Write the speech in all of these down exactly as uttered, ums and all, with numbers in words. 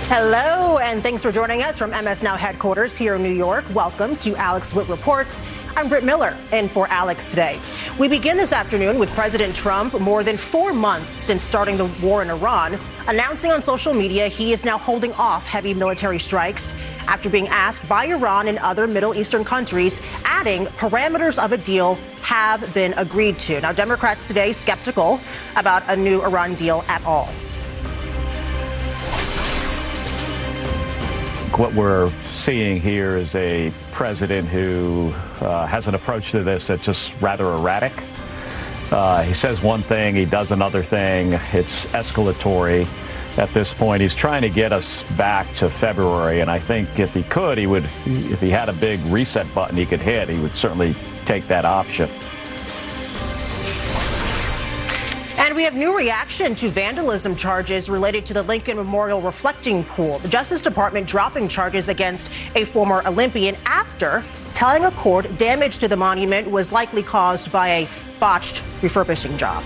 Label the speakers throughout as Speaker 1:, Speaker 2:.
Speaker 1: Hello, and thanks for joining us from M S Now headquarters here in New York. Welcome to Alex Witt Reports. I'm Britt Miller, in for Alex today. We begin this afternoon with President Trump, more than four months since starting the war in Iran, announcing on social media he is now holding off heavy military strikes after being asked by Iran and other Middle Eastern countries, adding parameters of a deal have been agreed to. Now, Democrats today skeptical about a new Iran deal at all.
Speaker 2: What we're seeing here is a president who uh, has an approach to this that's just rather erratic. Uh, he says one thing, he does another thing. It's escalatory at this point. He's trying to get us back to February, and I think if he could, he would, if he had a big reset button he could hit, he would certainly take that option.
Speaker 1: And we have new reaction to vandalism charges related to the Lincoln Memorial reflecting pool. The Justice Department dropping charges against a former Olympian after telling a court damage to the monument was likely caused by a botched refurbishing job.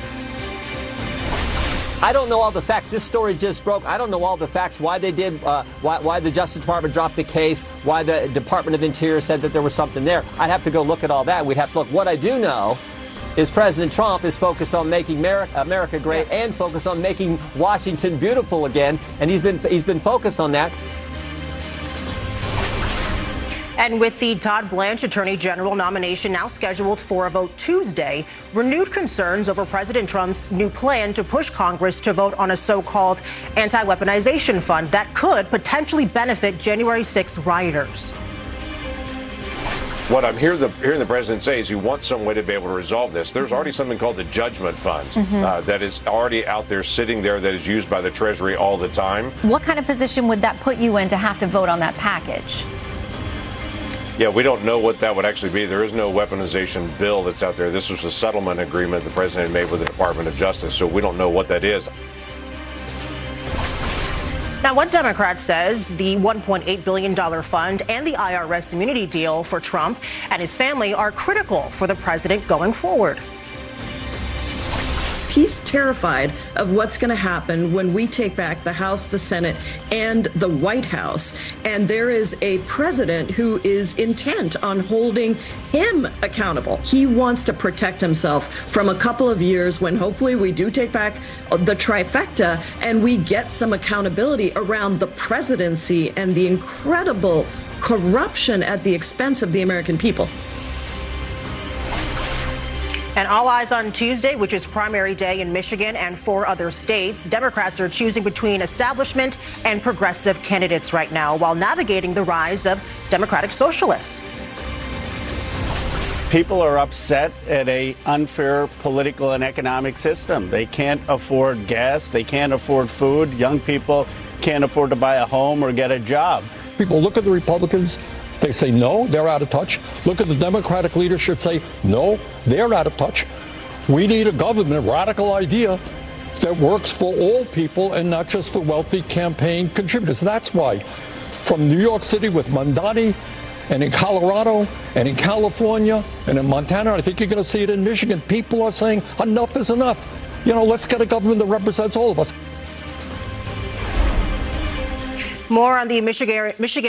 Speaker 3: I don't know all the facts. This story just broke. I don't know all the facts, why they did, uh, why, why the Justice Department dropped the case, why the Department of Interior said that there was something there. I'd have to go look at all that. We'd have to look. What I do know is President Trump is focused on making America, America great and focused on making Washington beautiful again. And he's been he's been focused on that.
Speaker 1: And with the Todd Blanche Attorney General nomination now scheduled for a vote Tuesday, renewed concerns over President Trump's new plan to push Congress to vote on a so-called anti-weaponization fund that could potentially benefit January sixth rioters.
Speaker 4: What I'm hearing the, hearing the president say is he wants some way to be able to resolve this. There's already something called the Judgment Fund mm-hmm. uh, that is already out there sitting there that is used by the Treasury all the time.
Speaker 5: What kind of position would that put you in to have to vote on that package?
Speaker 4: Yeah, we don't know what that would actually be. There is no weaponization bill that's out there. This was a settlement agreement the president made with the Department of Justice, so we don't know what that is.
Speaker 1: Now, one Democrat says the one point eight billion dollars fund and the I R S immunity deal for Trump and his family are critical for the president going forward.
Speaker 6: He's terrified of what's going to happen when we take back the House, the Senate, and the White House. And there is a president who is intent on holding him accountable. He wants to protect himself from a couple of years when hopefully we do take back the trifecta and we get some accountability around the presidency and the incredible corruption at the expense of the American people.
Speaker 1: And all eyes on Tuesday, which is primary day in Michigan and four other states. Democrats are choosing between establishment and progressive candidates right now while navigating the rise of Democratic socialists.
Speaker 7: People are upset at an unfair political and economic system. They can't afford gas. They can't afford food. Young people can't afford to buy a home or get a job.
Speaker 8: People look at the Republicans. They say, no, they're out of touch. Look at the Democratic leadership, say, no, they're out of touch. We need a government, a radical idea that works for all people and not just for wealthy campaign contributors. That's why from New York City with Mamdani and in Colorado and in California and in Montana, I think you're going to see it in Michigan, people are saying enough is enough. You know, let's get a government that represents all of us.
Speaker 1: More on the Michigan Michigan